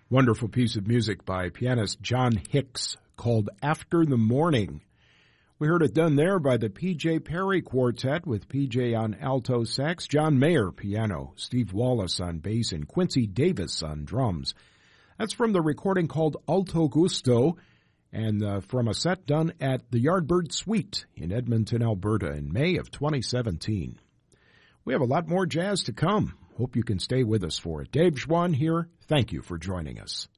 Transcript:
Wonderful piece of music by pianist John Hicks called After the Morning. We heard it done there by the P.J. Perry Quartet with P.J. on alto sax, John Mayer piano, Steve Wallace on bass, and Quincy Davis on drums. That's from the recording called Alto Gusto and from a set done at the Yardbird Suite in Edmonton, Alberta in May of 2017. We have a lot more jazz to come. Hope you can stay with us for it. Dave Schwann here. Thank you for joining us.